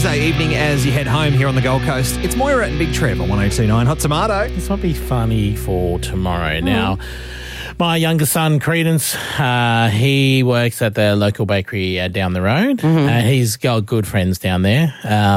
Wednesday evening as you head home here on the Gold Coast. It's Moira and Big Trev on 102.9 Hot Tomato. This might be funny for tomorrow. Now, my younger son, Credence, he works at the local bakery down the road. He's got good friends down there.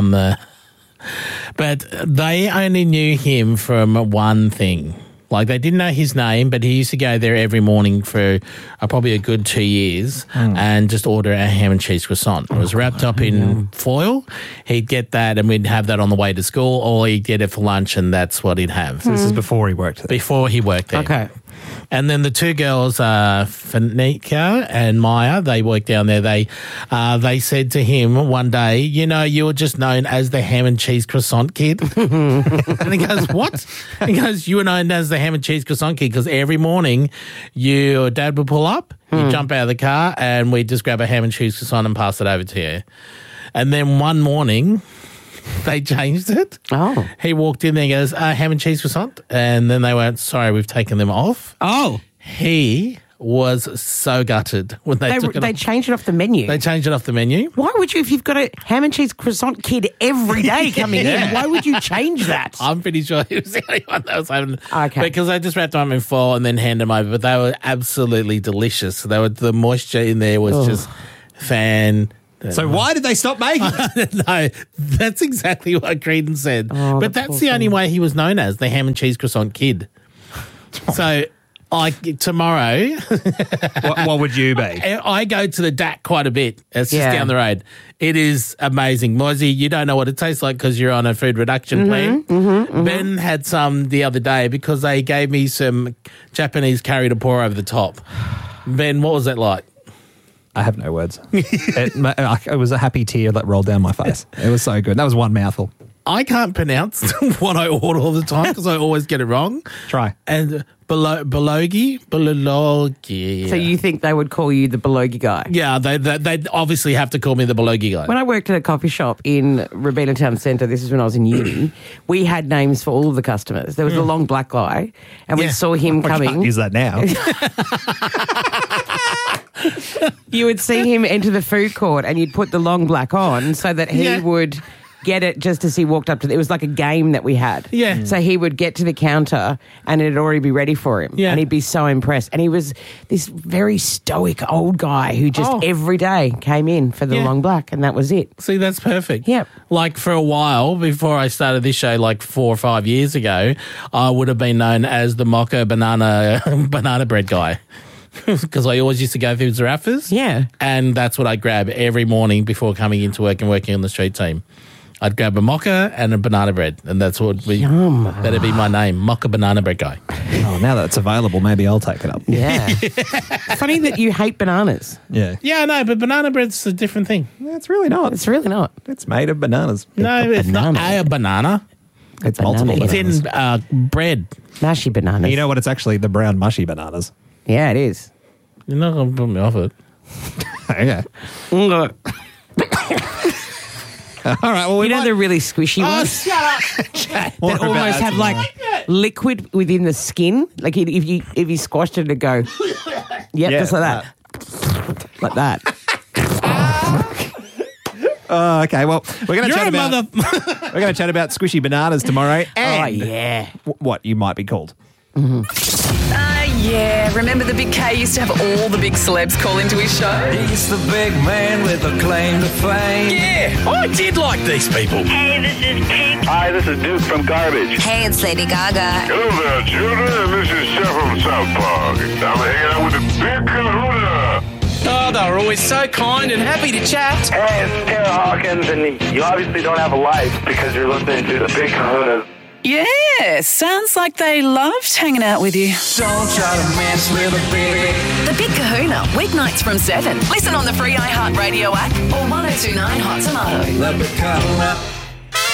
But they only knew him from one thing. Like, they didn't know his name, but he used to go there every morning for probably a good 2 years and just order a ham and cheese croissant. It was wrapped up in foil. He'd get that and we'd have that on the way to school, or he'd get it for lunch and that's what he'd have. So this is before he worked there? Before he worked there. Okay. And then the two girls, Fanika and Maya, they work down there. They said to him one day, you know, you were just known as the ham and cheese croissant kid. And he goes, what? He goes, you were known as the ham and cheese croissant kid because every morning your dad would pull up, you'd jump out of the car, and we'd just grab a ham and cheese croissant and pass it over to you. And then one morning, they changed it. Oh. He walked in there and goes, ham and cheese croissant. And then they went, sorry, we've taken them off. Oh. He was so gutted when they took it They off. changed it off the menu. They changed it off the menu. Why would you, if you've got a ham and cheese croissant kid every day coming in, why would you change that? I'm pretty sure he was the only one that was having. Okay. Because I just wrapped them up in foil and then handed them over. But they were absolutely delicious. The moisture in there was just So why did they stop making it? No, that's exactly what Credence said. Oh, but that's the only way he was known as, the ham and cheese croissant kid. So, like, tomorrow, What would you be? I go to the DAC quite a bit. It's just Yeah. down the road. It is amazing. Moisey, you don't know what it tastes like because you're on a food reduction plan. Ben had some the other day because they gave me some Japanese curry to pour over the top. Ben, what was that like? I have no words. It was a happy tear that rolled down my face. It was so good. That was one mouthful. I can't pronounce what I order all the time because I always get it wrong. Try. And Bologi. So you think they would call you the Bologi guy? Yeah, they obviously have to call me the Bologi guy. When I worked at a coffee shop in Robina Town Centre, this is when I was in uni, we had names for all of the customers. There was the long black guy, and we saw him I coming. can't use that now. You would see him enter the food court and you'd put the long black on so that he would get it just as he walked up to it was like a game that we had. Yeah. So he would get to the counter and it'd already be ready for him. Yeah. And he'd be so impressed. And he was this very stoic old guy who just every day came in for the long black and that was it. See, that's perfect. Yep. Like for a while, before I started this show like 4 or 5 years ago, I would have been known as the mocha banana bread guy. Because I always used to go through Zarafas. Yeah. And that's what I grab every morning before coming into work and working on the street team. I'd grab a mocha and a banana bread, and that'd be my name, mocha banana bread guy. Oh, now that it's available, maybe I'll take it up. Yeah. Funny that you hate bananas. Yeah. Yeah, no, but banana bread's a different thing. It's really not. It's really not. It's made of bananas. No, it's not banana. a banana. It's Banana, multiple yeah. It's bananas. in bread. Mashy bananas. You know what? It's actually the brown mushy bananas. Yeah, it is. You're not going to put me off it. Okay. All right. Well, we You know might- the really squishy ones? shut up. That What about almost that have like liquid within the skin. Like if you squashed it, it'd go, Yeah, just like that. Like that. Oh, okay. Well, we're going to You're chat a about mother... we're going to chat about squishy bananas tomorrow. And Oh, yeah. what you might be called. Yeah. Remember the Big K used to have all the big celebs call into his show? He's the big man with a claim to fame. Yeah, I did like these people. Hey, this is Pink. Hi, this is Duke from Garbage. Hey, it's Lady Gaga. Hello there, children. This is Chef from South Park. I'm hanging out with the Big Kahuna. Oh, they were always so kind and happy to chat. Hey, it's Taylor Hawkins, and you obviously don't have a life because you're listening to the Big Kahuna. Yeah, sounds like they loved hanging out with you. Don't try to mess with a big. The Big Kahuna, weeknights from 7. Listen on the free iHeartRadio app or 1029 Hot Tomato. The big kahuna. Look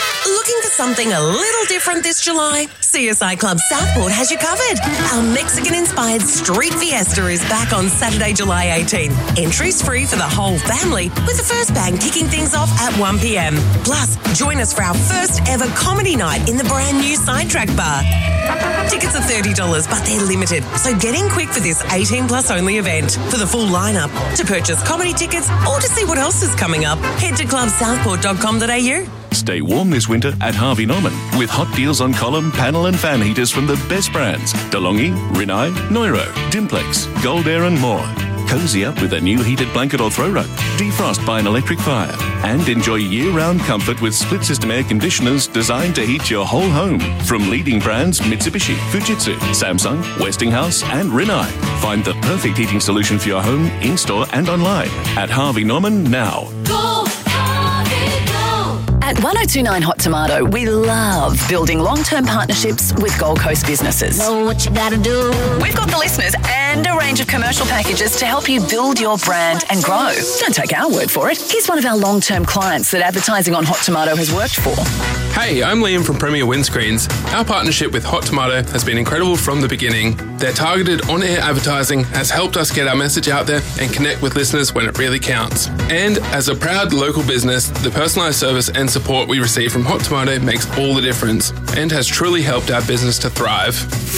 Looking for something a little different this July? CSI Club Southport has you covered. Our Mexican-inspired street fiesta is back on Saturday, July 18. Entries free for the whole family, with the first band kicking things off at 1 p.m. Plus, join us for our first ever comedy night in the brand new Sidetrack Bar. Tickets are $30, but they're limited, so get in quick for this 18-plus only event. For the full lineup, to purchase comedy tickets or to see what else is coming up, head to clubsouthport.com.au. Stay warm this winter at Harvey Norman with hot deals on column, panel and fan heaters from the best brands. DeLonghi, Rinnai, Neuro, Dimplex, Gold Air and more. Cozy up with a new heated blanket or throw rug. Defrost by an electric fire. And enjoy year-round comfort with split-system air conditioners designed to heat your whole home. From leading brands Mitsubishi, Fujitsu, Samsung, Westinghouse and Rinnai. Find the perfect heating solution for your home, in-store and online at Harvey Norman now. Go, Harvey, go. At 1029 Hot Tomato, we love building long-term partnerships with Gold Coast businesses. Know what you gotta do. We've got the listeners and a range of commercial packages to help you build your brand and grow. Don't take our word for it. Here's one of our long-term clients that advertising on Hot Tomato has worked for. Hey, I'm Liam from Premier Windscreens. Our partnership with Hot Tomato has been incredible from the beginning. Their targeted on-air advertising has helped us get our message out there and connect with listeners when it really counts. And as a proud local business, the personalised service and support we receive from Hot Tomato makes all the difference and has truly helped our business to thrive.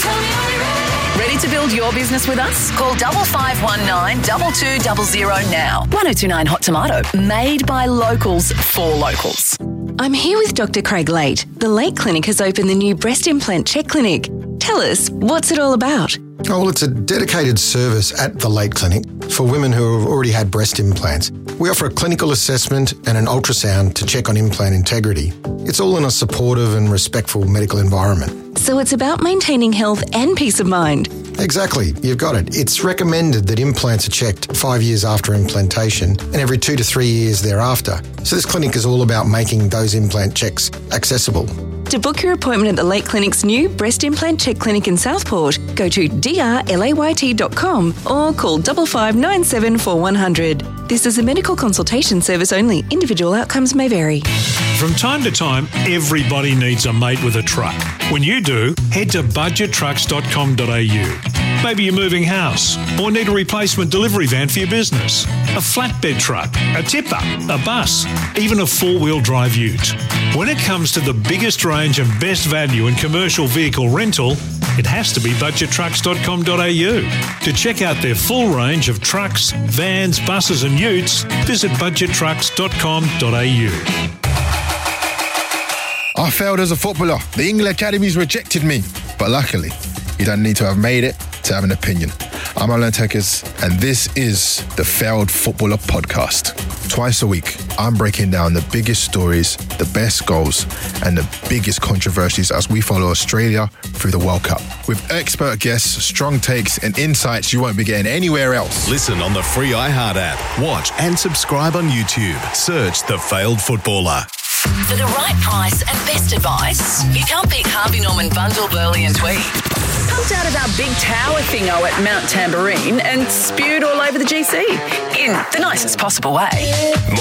Ready to build your business with us? Call 5519 2200 now. 1029 Hot Tomato, made by locals for locals. I'm here with Dr. Craig Late. The Late Clinic has opened the new breast implant check clinic. Tell us, what's it all about? Oh, well, it's a dedicated service at the Late Clinic for women who have already had breast implants. We offer a clinical assessment and an ultrasound to check on implant integrity. It's all in a supportive and respectful medical environment. So it's about maintaining health and peace of mind. Exactly, you've got it. It's recommended that implants are checked 5 years after implantation and every 2 to 3 years thereafter. So this clinic is all about making those implant checks accessible. To book your appointment at the Late Clinic's new breast implant check clinic in Southport, go to drlayt.com or call 5597 4100. This is a medical consultation service only. Individual outcomes may vary. From time to time, everybody needs a mate with a truck. When you do, head to budgettrucks.com.au. Maybe you're moving house or need a replacement delivery van for your business, a flatbed truck, a tipper, a bus, even a four-wheel drive ute. When it comes to the biggest range and best value in commercial vehicle rental, it has to be budgettrucks.com.au. To check out their full range of trucks, vans, buses and utes, visit budgettrucks.com.au. I failed as a footballer. The England academies rejected me. But luckily, you don't need to have made it to have an opinion. I'm Alan Tekers, and this is the Failed Footballer Podcast. Twice a week, I'm breaking down the biggest stories, the best goals, and the biggest controversies as we follow Australia through the World Cup. With expert guests, strong takes, and insights you won't be getting anywhere else. Listen on the free iHeart app. Watch and subscribe on YouTube. Search The Failed Footballer. For the right price and best advice, you can't beat Harvey Norman Bundle, Burley and Tweed. Pumped out of our big tower thingo at Mount Tamborine and spewed all over the GC in the nicest possible way.